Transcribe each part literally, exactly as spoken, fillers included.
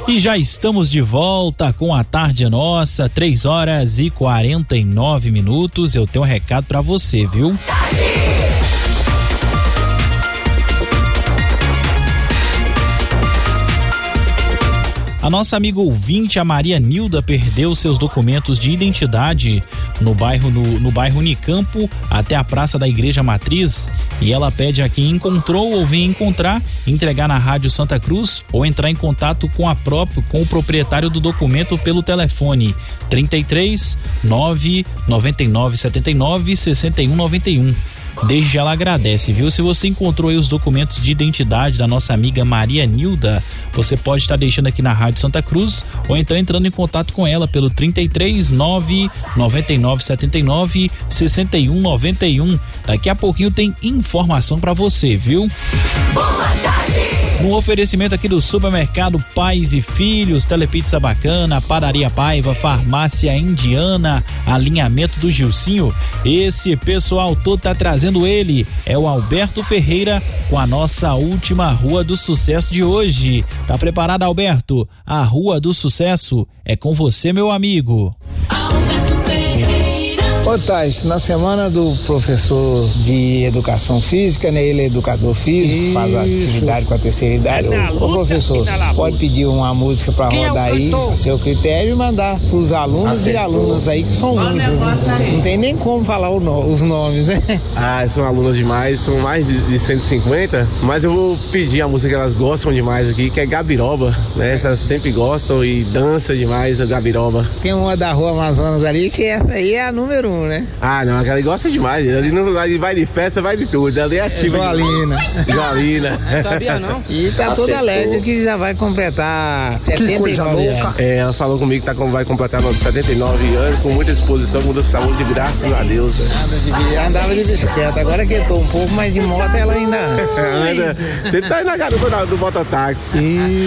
E já estamos de volta com a Tarde Nossa, três horas e quarenta e nove minutos. Eu tenho um recado pra você, viu? A nossa amiga ouvinte, a Maria Nilda, perdeu seus documentos de identidade no bairro, no, no bairro Unicampo, até a Praça da Igreja Matriz, e ela pede a quem encontrou ou vem encontrar, entregar na Rádio Santa Cruz ou entrar em contato com, a próprio, com o proprietário do documento pelo telefone trinta e três, nove, noventa e nove, setenta e nove, sessenta e um, noventa e um. Desde ela agradece, viu? Se você encontrou aí os documentos de identidade da nossa amiga Maria Nilda, você pode estar deixando aqui na Rádio Santa Cruz ou então entrando em contato com ela pelo trinta e três, nove, noventa e nove, setenta e nove, sessenta e um, noventa e um. Daqui a pouquinho tem informação pra você, viu? Boa tarde! Um oferecimento aqui do Supermercado Pais e Filhos, Telepizza Bacana, Padaria Paiva, Farmácia Indiana, Alinhamento do Gilcinho. Esse pessoal todo tá trazendo ele, é o Alberto Ferreira, com a nossa última Rua do Sucesso de hoje. Tá preparado, Alberto? A Rua do Sucesso é com você, meu amigo. Alberto Ferreira. Ô Tais, na semana do professor de educação física, né? Ele é educador físico, isso, faz atividade com a terceira idade. É ô, ô professor, pode pedir uma música pra Quem rodar é aí, a seu critério, e mandar pros alunos Acertou. e alunas aí que são únicos. Né? Não tem nem como falar o no, os nomes, né? Ah, são alunas demais, são mais de, de cento e cinquenta, mas eu vou pedir a música que elas gostam demais aqui, que é Gabiroba, né? Elas sempre gostam e dançam demais a Gabiroba. Tem uma da Rua Amazonas ali, que essa aí é a número um. Né? Ah, não, aquela gosta demais. Ali não ali vai de festa, vai de tudo. Ali é ativa. Joalina. Joalina. Sabia não? E tá Acertou. toda alegre que já vai completar setenta e nove anos. É, ela falou comigo que tá, vai completar setenta e nove anos, com muita disposição, com muita saúde, graças a Deus. De, andava de bicicleta, agora que eu tô um pouco mais de moto, ela ainda anda. Você tá aí na garota do mototáxi.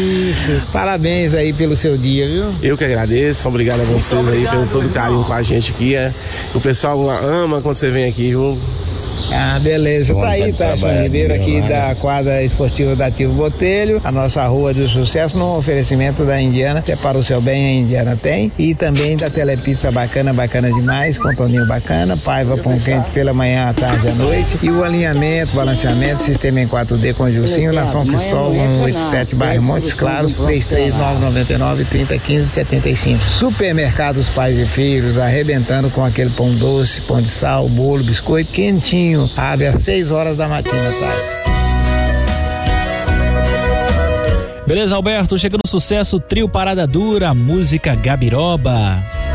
Isso. Parabéns aí pelo seu dia, viu? Eu que agradeço, obrigado a vocês obrigado, aí pelo todo o carinho com a gente aqui. É. O pessoal ama quando você vem aqui, viu? Ah, beleza. Tá aí, Tacho Ribeiro aqui da quadra esportiva da Ativo Botelho, a nossa Rua do Sucesso, no oferecimento da Indiana, que é para o seu bem, a Indiana tem, e também da Telepizza Bacana, bacana demais, com Toninho Bacana, Paiva Pão Quente pela manhã, à tarde e à noite, e o alinhamento, balanceamento, sistema em quatro D com Gilcinho, na São Cristóvão, cento e oitenta e sete, bairro Montes Claros, três três nove nove nove, trinta, quinze, setenta e cinco. Supermercados Pais e Filhos, arrebentando com aquele pão doce, pão de sal, bolo, biscoito, quentinho. Abre às seis horas da matina, tarde. Beleza, Alberto, chega no sucesso, trio Parada Dura, música Gabiroba.